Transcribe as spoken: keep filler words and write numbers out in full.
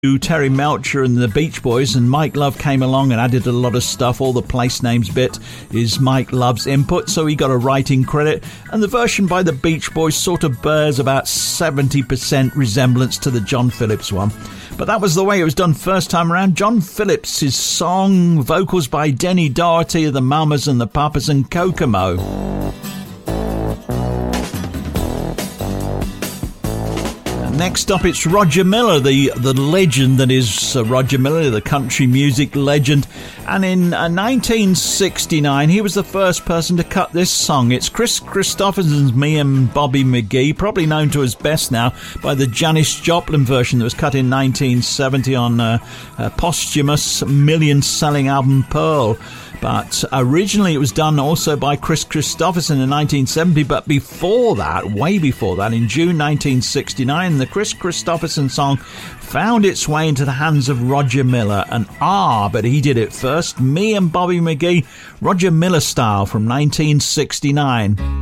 Terry Melcher and the Beach Boys, and Mike Love came along and added a lot of stuff. All the place names bit is Mike Love's input, so he got a writing credit, and the version by the Beach Boys sort of bears about seventy percent resemblance to the John Phillips one. But that was the way it was done first time around. John Phillips' song, vocals by Denny Doherty of the Mamas and the Papas and Kokomo. Next up, it's Roger Miller, the, the legend that is uh, Roger Miller, the country music legend. And in uh, nineteen sixty-nine, he was the first person to cut this song. It's Chris Christopherson's Me and Bobby McGee, probably known to us best now by the Janis Joplin version that was cut in nineteen seventy on uh, a posthumous million-selling album Pearl. But originally it was done also by Chris Christopherson in nineteen seventy, but before that, way before that, in June nineteen sixty-nine, the Chris Christopherson song found its way into the hands of Roger Miller. And ah, but he did it first. Me and Bobby McGee, Roger Miller style from nineteen sixty-nine.